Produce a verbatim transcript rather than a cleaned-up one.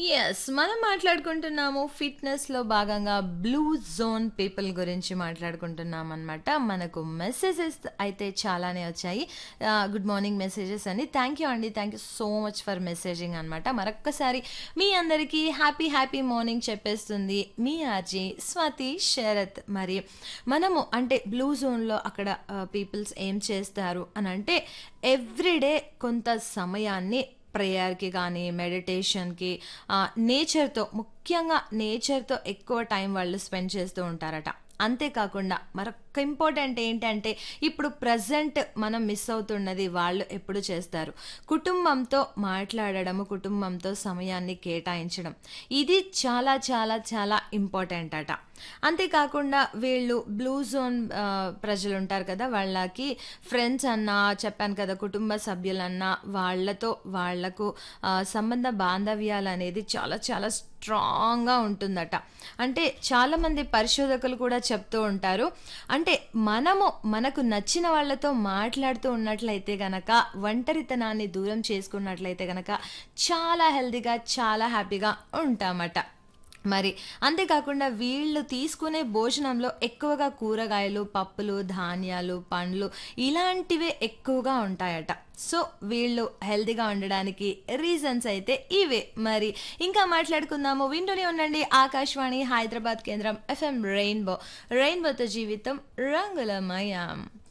Yes. మనం మాట్లాడుకుంటున్నాము ఫిట్‌నెస్‌లో భాగంగా blue zone people గురించి మాట్లాడుకుంటున్నామనమాట. మనకు మెసేజెస్ అయితే చాలానే వచ్చాయి. ఆహ్, గుడ్ మార్నింగ్ మెసేజెస్ అని. థ్యాంక్ యూ అండి. Thank you so much for messaging అనమాట. మరొక్కసారి మీ అందరికీ హ్యాపీ హ్యాపీ మార్నింగ్ చెప్పేస్తుంది మీ ఆర్‌జే స్వాతి శరత్. మరి మనము అంటే బ్లూ జోన్‌లో అక్కడ ఆహ్, పీపుల్స్ ఏం చేస్తారు అనంటే ఎవ్రీడే కొంత సమయాన్ని ప్రేయర్‌కి గానీ, మెడిటేషన్‌కి ఆహ్, నేచర్‌తో ముఖ్యంగా నేచర్‌తో ఎక్కువ టైం వాళ్ళు స్పెండ్ చేస్తూ ఉంటారట. అంతే కాకుండా మరొక ఇంపార్టెంట్ ఏంటంటే ఇప్పుడు ప్రెజెంట్ మనం మిస్ అవుతున్నది వాళ్ళు ఎప్పుడు చేస్తారు. కుటుంబంతో మాట్లాడడము, కుటుంబంతో సమయాన్ని కేటాయించడం. ఇది చాలా చాలా చాలా ఇంపార్టెంట్ అట. అంతేకాకుండా వీళ్ళు బ్లూ జోన్ ఆహ్, ప్రజలుంటారు కదా! వాళ్ళకి ఫ్రెండ్స్ అన్నా, చెప్పాను కదా! కుటుంబ సభ్యులన్నా వాళ్ళతో వాళ్ళకు ఆహ్, సంబంధ బాంధవ్యాలనేది చాలా చాలా స్ట్రాంగ్‌గా ఉంటుందట. అంటే చాలామంది పరిశోధకులు కూడా చెప్తూ ఉంటారు. అంటే మనము మనకు నచ్చిన వాళ్ళతో మాట్లాడుతూ ఉన్నట్లయితే గనక, ఒంటరితనాన్ని దూరం చేసుకున్నట్లయితే గనక చాలా హెల్తీగా, చాలా హ్యాపీగా ఉంటామట. మరి అంతేకాకుండా వీళ్ళు తీసుకునే భోజనంలో ఎక్కువగా కూరగాయలు, పప్పులు, ధాన్యాలు, పండ్లు ఇలాంటివే ఎక్కువగా ఉంటాయట. సో, వీళ్ళు హెల్తీగా ఉండడానికి రీజన్స్ అయితే ఇవే. మరి ఇంకా మాట్లాడుకుందాము. వింటూనే ఉండండి ఆకాశవాణి హైదరాబాద్ కేంద్రం ఎఫ్ఎం రెయిన్బో. రెయిన్బోతో జీవితం రంగులమయం.